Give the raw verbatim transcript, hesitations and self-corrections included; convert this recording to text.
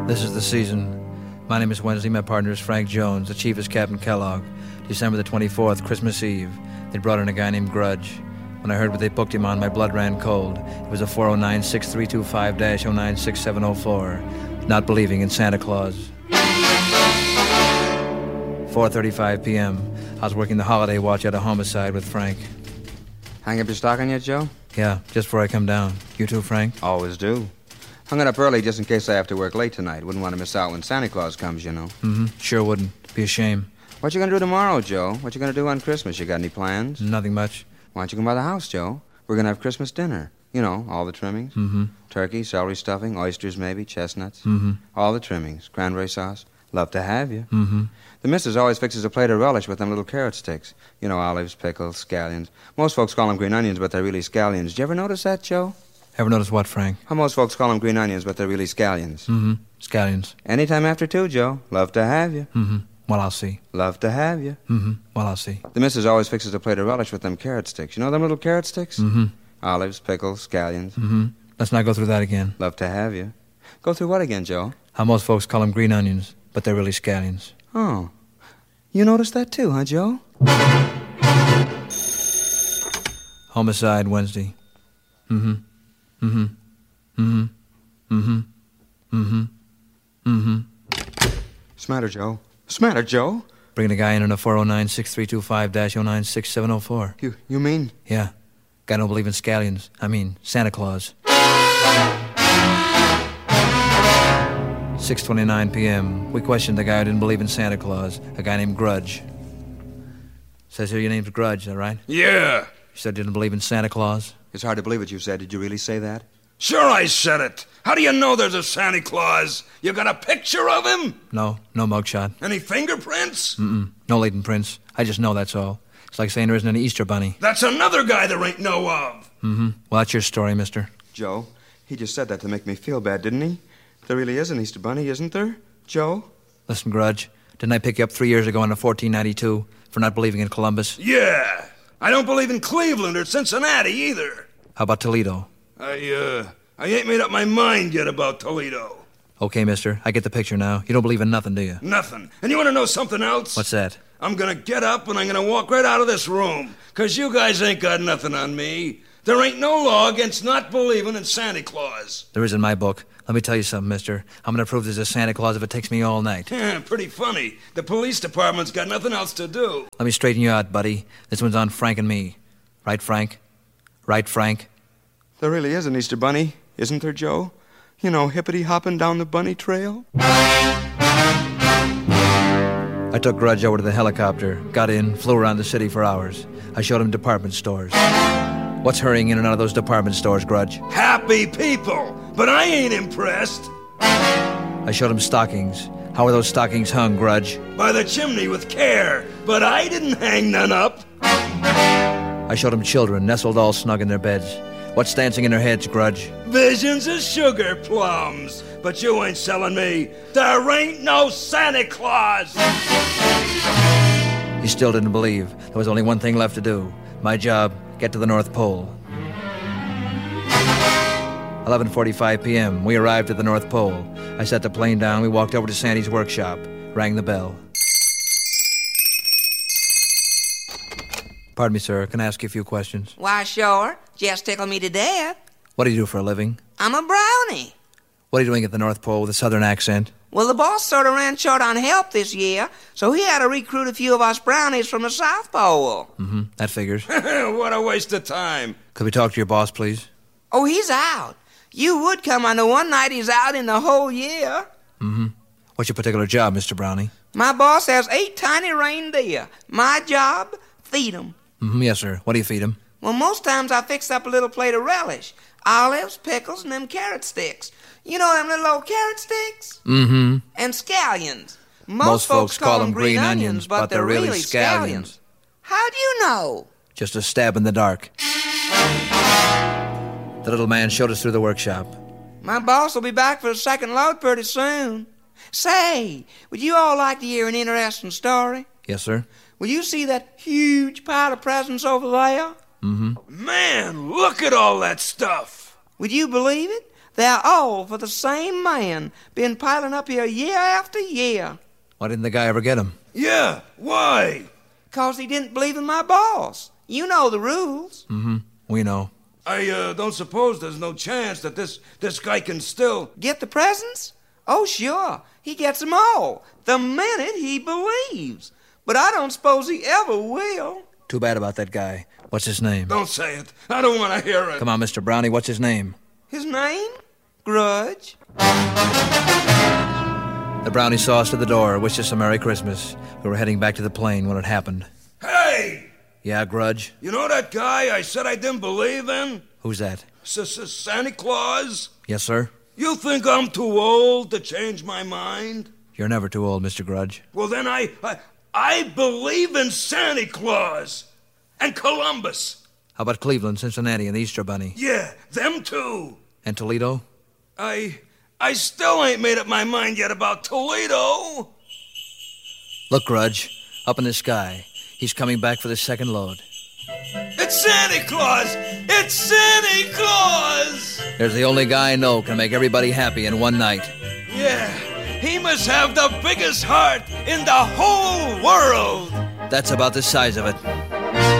This is the season. My name is Wednesday. My partner is Frank Jones. The chief is Captain Kellogg. December the twenty-fourth, Christmas Eve. They brought in a guy named Grudge. When I heard what they booked him on, my blood ran cold. It was a four oh nine, six three two five, oh nine six seven oh four. Not believing in Santa Claus. four thirty-five p.m. I was working the holiday watch at a homicide with Frank. Hang up your stocking yet, Joe? Yeah, just before I come down. You too, Frank? Always do. Hung it up early just in case I have to work late tonight. Wouldn't want to miss out when Santa Claus comes, you know. Mm-hmm. Sure wouldn't. Be a shame. What you gonna do tomorrow, Joe? What you gonna do on Christmas? You got any plans? Nothing much. Why don't you come by the house, Joe? We're gonna have Christmas dinner. You know, all the trimmings. Mm-hmm. Turkey, celery stuffing, oysters maybe, chestnuts. Mm-hmm. All the trimmings. Cranberry sauce. Love to have you. Mm-hmm. The missus always fixes a plate of relish with them little carrot sticks. You know, olives, pickles, scallions. Most folks call them green onions, but they're really scallions. Did you ever notice that, Joe? Ever notice what, Frank? How most folks call them green onions, but they're really scallions. Mm-hmm. Scallions. Anytime after two, Joe. Love to have you. Mm-hmm. Well, I'll see. Love to have you. Mm-hmm. Well, I'll see. The missus always fixes a plate of relish with them carrot sticks. You know them little carrot sticks? Mm-hmm. Olives, pickles, scallions. Mm-hmm. Let's not go through that again. Love to have you. Go through what again, Joe? How most folks call them green onions, but they're really scallions. Oh. You noticed that too, huh, Joe? Homicide Wednesday. Mm-hmm. Mm-hmm. Mm-hmm. Mm-hmm. Mm-hmm. Mm-hmm. Smatter, Joe. Smatter, Joe. Bringing a guy in on a four oh nine, six three two five, oh nine six seven oh four. You you mean? Yeah. Guy don't believe in scallions. I mean, Santa Claus. six twenty-nine p.m. We questioned the guy who didn't believe in Santa Claus, a guy named Grudge. Says here your name's Grudge, is that right? Yeah. You said you didn't believe in Santa Claus? It's hard to believe what you said. Did you really say that? Sure I said it. How do you know there's a Santa Claus? You got a picture of him? No, no mugshot. Any fingerprints? Mm-mm. No latent prints. I just know that's all. It's like saying there isn't an Easter bunny. That's another guy there ain't no of. Mm-hmm. Well, that's your story, mister. Joe, he just said that to make me feel bad, didn't he? There really is an Easter bunny, isn't there? Joe? Listen, Grudge, didn't I pick you up three years ago in a fourteen ninety-two for not believing in Columbus? Yeah. I don't believe in Cleveland or Cincinnati either. How about Toledo? I, uh, I ain't made up my mind yet about Toledo. Okay, mister, I get the picture now. You don't believe in nothing, do you? Nothing. And you want to know something else? What's that? I'm gonna get up and I'm gonna walk right out of this room. Cause you guys ain't got nothing on me. There ain't no law against not believing in Santa Claus. There is in my book. Let me tell you something, mister. I'm gonna prove there's a Santa Claus if it takes me all night. Pretty funny. The police department's got nothing else to do. Let me straighten you out, buddy. This one's on Frank and me. Right, Frank? Right, Frank? There really is an Easter bunny, isn't there, Joe? You know, hippity-hopping down the bunny trail. I took Grudge over to the helicopter, got in, flew around the city for hours. I showed him department stores. What's hurrying in and out of those department stores, Grudge? Happy people, but I ain't impressed. I showed him stockings. How are those stockings hung, Grudge? By the chimney with care, but I didn't hang none up. I showed him children nestled all snug in their beds. What's dancing in their heads, Grudge? Visions of sugar plums. But you ain't selling me. There ain't no Santa Claus. He still didn't believe. There was only one thing left to do. My job, get to the North Pole. eleven forty-five p.m. We arrived at the North Pole. I set the plane down. We walked over to Sandy's workshop. Rang the bell. Pardon me, sir. Can I ask you a few questions? Why, sure. Just tickle me to death. What do you do for a living? I'm a brownie. What are you doing at the North Pole with a southern accent? Well, the boss sort of ran short on help this year, so he had to recruit a few of us brownies from the South Pole. Mm-hmm. That figures. What a waste of time. Could we talk to your boss, please? Oh, he's out. You would come on the one night he's out in the whole year. Mm-hmm. What's your particular job, Mister Brownie? My boss has eight tiny reindeer. My job, feed 'em. Mm-hmm. Yes, sir. What do you feed him? Well, most times I fix up a little plate of relish. Olives, pickles, and them carrot sticks. You know them little old carrot sticks? Mm-hmm. And scallions. Most, Most folks call them green onions, but they're really scallions. How do you know? Just a stab in the dark. The little man showed us through the workshop. My boss will be back for a second load pretty soon. Say, would you all like to hear an interesting story? Yes, sir. Will you see that huge pile of presents over there? Mm-hmm. Man, look at all that stuff. Would you believe it? They're all for the same man. Been piling up here year after year. Why didn't the guy ever get him? Yeah, why? 'Cause he didn't believe in my boss. You know the rules. Mm-hmm. We know. I uh, don't suppose there's no chance that this, this guy can still... Get the presents? Oh, sure. He gets them all. The minute he believes. But I don't suppose he ever will. Too bad about that guy. What's his name? Don't say it. I don't want to hear it. Come on, Mister Brownie, what's his name? His name? Grudge. The Brownie saw us at the door, wished us a Merry Christmas. We were heading back to the plane when it happened. Hey! Yeah, Grudge? You know that guy I said I didn't believe in? Who's that? S-s- Santa Claus? Yes, sir? You think I'm too old to change my mind? You're never too old, Mister Grudge. Well, then I... I, I believe in Santa Claus. And Columbus. How about Cleveland, Cincinnati, and the Easter Bunny? Yeah, them too. And Toledo? I... I still ain't made up my mind yet about Toledo. Look, Grudge, up in the sky. He's coming back for the second load. It's Santa Claus! It's Santa Claus! There's the only guy I know can make everybody happy in one night. Yeah, he must have the biggest heart in the whole world. That's about the size of it.